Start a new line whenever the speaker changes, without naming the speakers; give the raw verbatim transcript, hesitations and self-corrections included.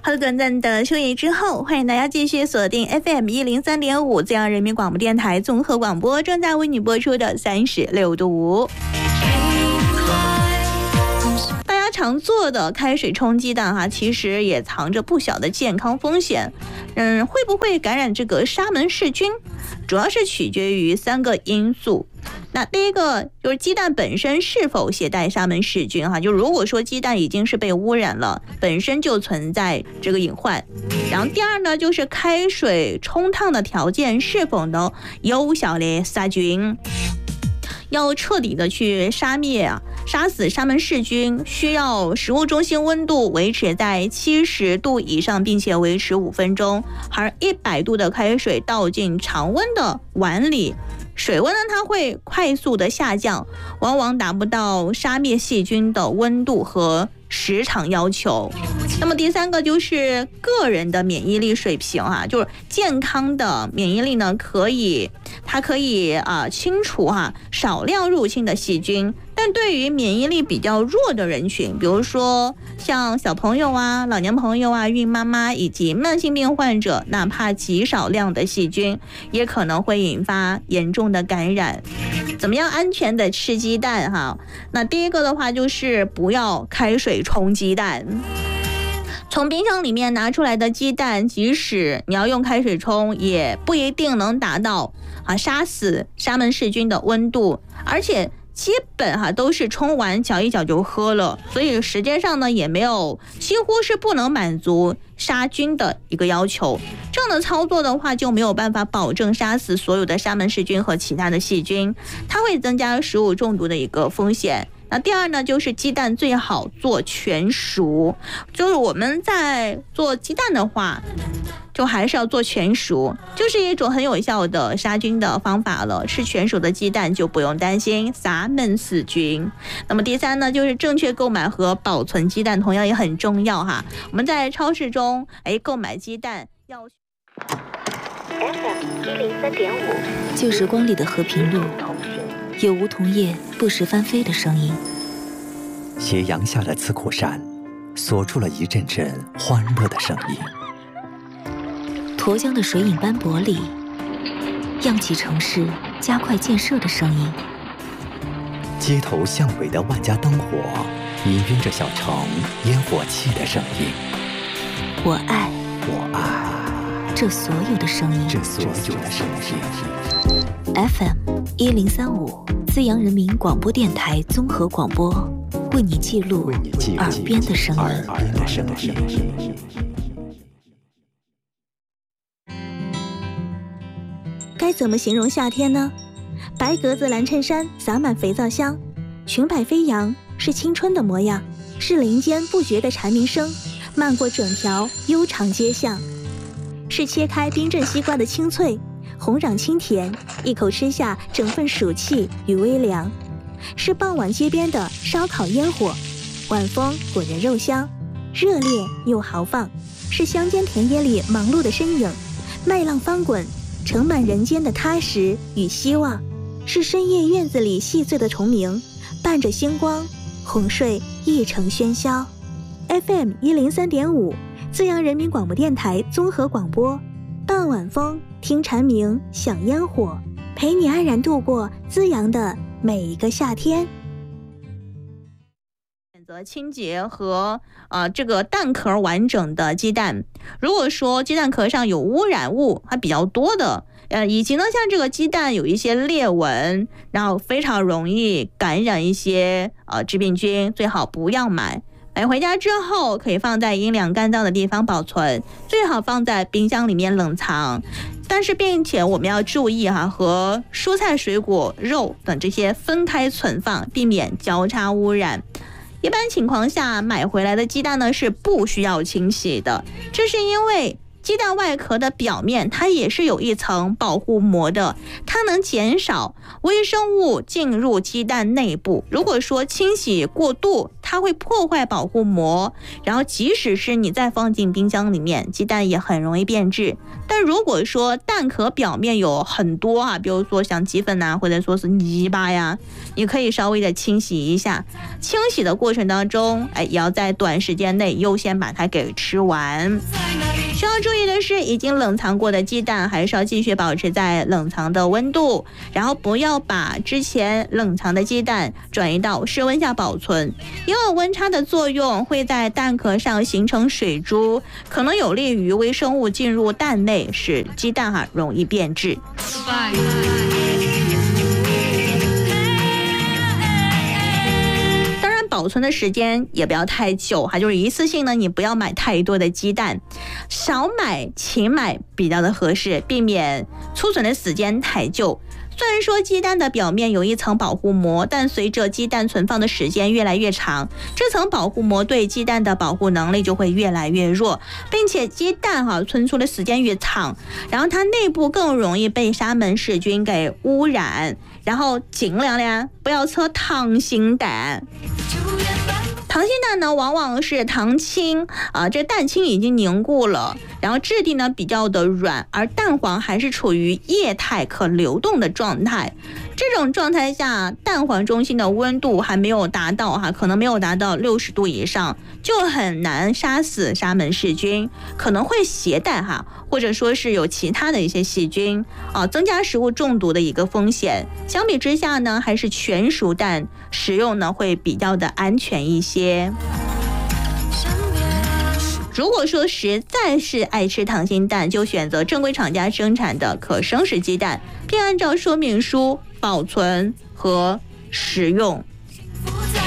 好的，短暂的休息之后，欢迎大家继续锁定 F M 一零三点五 浙江人民广播电台综合广播，正在为你播出的三十六度五。大家常做的开水冲鸡蛋哈，其实也藏着不小的健康风险。嗯，会不会感染这个沙门氏菌？主要是取决于三个因素。那第一个就是鸡蛋本身是否携带沙门氏菌哈，就如果说鸡蛋已经是被污染了，本身就存在这个隐患。然后第二呢，就是开水冲烫的条件是否能有效的杀菌。要彻底的去杀灭啊，杀死沙门氏菌，需要食物中心温度维持在七十度以上，并且维持五分钟。而一百度的开水倒进常温的碗里，水温呢它会快速的下降，往往达不到杀灭细菌的温度和时长要求。那么第三个就是个人的免疫力水平哈、啊，就是健康的免疫力呢，可以它可以啊、呃、清除哈、啊、少量入侵的细菌，但对于免疫力比较弱的人群，比如说像小朋友啊、老年朋友啊、孕妈妈以及慢性病患者，哪怕极少量的细菌，也可能会引发严重的感染。怎么样安全的吃鸡蛋哈？那第一个的话就是不要开水冲鸡蛋。从冰箱里面拿出来的鸡蛋，即使你要用开水冲，也不一定能达到啊杀死沙门氏菌的温度，而且基本哈都是冲完搅一搅就喝了，所以时间上呢也没有，几乎是不能满足杀菌的一个要求。这样的操作的话就没有办法保证杀死所有的沙门氏菌和其他的细菌，它会增加食物中毒的一个风险。那第二呢，就是鸡蛋最好做全熟，就是我们在做鸡蛋的话，就还是要做全熟，就是一种很有效的杀菌的方法了。吃全熟的鸡蛋就不用担心沙门氏菌。那么第三呢，就是正确购买和保存鸡蛋，同样也很重要哈。我们在超市中，哎，购买鸡蛋要
F M 一零三点五，
旧时光里的和平路。有梧桐叶不时翻飞的声音，
斜阳下的刺库山锁住了一阵阵欢乐的声音。
沱江的水影斑驳里，漾起城市加快建设的声音。
街头巷尾的万家灯火氤氲着小城烟火气的声音。
我爱，
我爱
这所有的声音，
这所有的声音。
F M 一零三五，资阳人民广播电台综合广播，为你记录耳边的声音。
该怎么形容夏天呢？白格子蓝衬衫洒满肥皂香，裙摆飞扬，是青春的模样，是林间不绝的蝉鸣声，漫过整条悠长街巷，是切开冰镇西瓜的清脆，红壤清甜，一口吃下整份暑气与微凉，是傍晚街边的烧烤烟火，晚风裹着肉香，热烈又豪放，是乡间田野里忙碌的身影，麦浪翻滚，盛满人间的踏实与希望，是深夜院子里细碎的虫鸣，伴着星光，哄睡一城喧嚣。 F M 一零三点五，资阳人民广播电台综合广播，傍晚风，听蝉鸣，享烟火，陪你安然度过资阳的每一个夏天。
选择清洁和呃这个蛋壳完整的鸡蛋。如果说鸡蛋壳上有污染物还比较多的，呃以及呢像这个鸡蛋有一些裂纹，然后非常容易感染一些呃致病菌，最好不要买。买回家之后可以放在阴凉干燥的地方保存，最好放在冰箱里面冷藏。但是并且我们要注意哈，和蔬菜水果肉等这些分开存放，避免交叉污染。一般情况下买回来的鸡蛋呢是不需要清洗的，这是因为鸡蛋外壳的表面它也是有一层保护膜的，它能减少微生物进入鸡蛋内部。如果说清洗过度，它会破坏保护膜，然后即使是你再放进冰箱里面，鸡蛋也很容易变质。但如果说蛋壳表面有很多啊，比如说像鸡粪啊，或者说是泥巴呀，你可以稍微的清洗一下。清洗的过程当中，哎，也要在短时间内优先把它给吃完。需要注意的是，已经冷藏过的鸡蛋还是要继续保持在冷藏的温度，然后不要把之前冷藏的鸡蛋转移到室温下保存，因为温差的作用会在蛋壳上形成水珠，可能有利于微生物进入蛋内，使鸡蛋哈、啊、容易变质。保存的时间也不要太久哈，就是一次性呢，你不要买太多的鸡蛋，少买勤买比较的合适，避免储存的时间太久。虽然说鸡蛋的表面有一层保护膜，但随着鸡蛋存放的时间越来越长，这层保护膜对鸡蛋的保护能力就会越来越弱，并且鸡蛋哈、啊、存储的时间越长，然后它内部更容易被沙门氏菌给污染。然后尽量呢不要测溏心蛋。溏心蛋呢，往往是糖清啊、呃，这蛋清已经凝固了，然后质地呢比较的软，而蛋黄还是处于液态可流动的状态。这种状态下，蛋黄中心的温度还没有达到哈，可能没有达到六十度以上，就很难杀死沙门氏菌，可能会携带哈，或者说是有其他的一些细菌啊，增加食物中毒的一个风险。相比之下呢，还是全熟蛋食用呢会比较的安全一些。如果说实在是爱吃溏心蛋，就选择正规厂家生产的可生食鸡蛋，并按照说明书保存和食用。